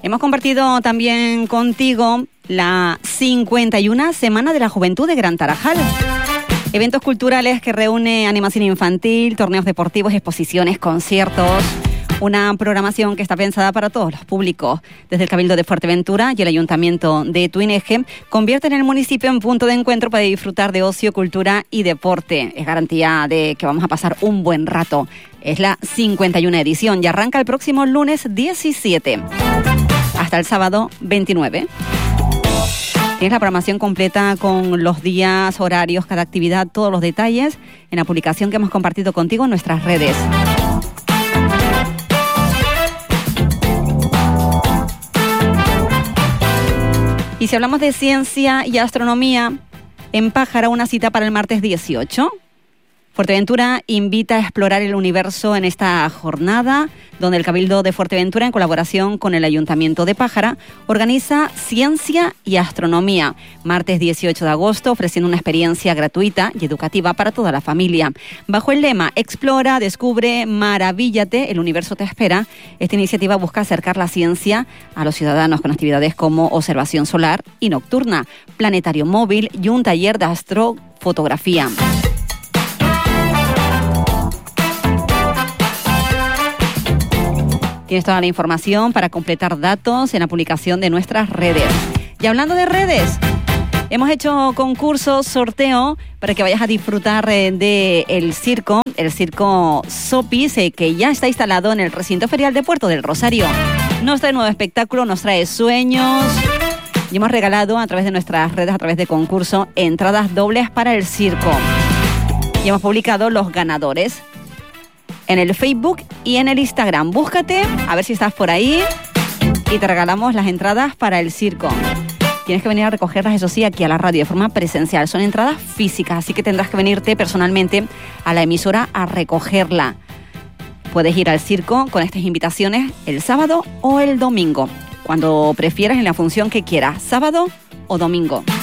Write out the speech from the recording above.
Hemos compartido también contigo la 51 Semana de la Juventud de Gran Tarajal. Eventos culturales que reúne animación infantil, torneos deportivos, exposiciones, conciertos. Una programación que está pensada para todos los públicos. Desde el Cabildo de Fuerteventura y el Ayuntamiento de Tuineje convierten el municipio en punto de encuentro para disfrutar de ocio, cultura y deporte. Es garantía de que vamos a pasar un buen rato. Es la 51 edición y arranca el próximo lunes 17 hasta el sábado 29. Tienes la programación completa con los días, horarios, cada actividad, todos los detalles en la publicación que hemos compartido contigo en nuestras redes. Y si hablamos de ciencia y astronomía, en Pájara una cita para el martes 18. Fuerteventura invita a explorar el universo en esta jornada, donde el Cabildo de Fuerteventura, en colaboración con el Ayuntamiento de Pájara, organiza Ciencia y Astronomía. Martes 18 de agosto, ofreciendo una experiencia gratuita y educativa para toda la familia. Bajo el lema Explora, descubre, maravíllate, el universo te espera, esta iniciativa busca acercar la ciencia a los ciudadanos con actividades como observación solar y nocturna, planetario móvil y un taller de astrofotografía. Tienes toda la información para completar datos en la publicación de nuestras redes. Y hablando de redes, hemos hecho concurso, sorteo, para que vayas a disfrutar de el circo Sopis, que ya está instalado en el recinto ferial de Puerto del Rosario. Nos trae nuevo espectáculo, nos trae sueños. Y hemos regalado a través de nuestras redes, a través de concurso, entradas dobles para el circo. Y hemos publicado los ganadores en el Facebook y en el Instagram. Búscate, a ver si estás por ahí, y te regalamos las entradas para el circo. Tienes que venir a recogerlas, eso sí, aquí a la radio de forma presencial. Son entradas físicas, así que tendrás que venirte personalmente a la emisora a recogerla. Puedes ir al circo con estas invitaciones el sábado o el domingo, cuando prefieras, en la función que quieras, sábado o domingo.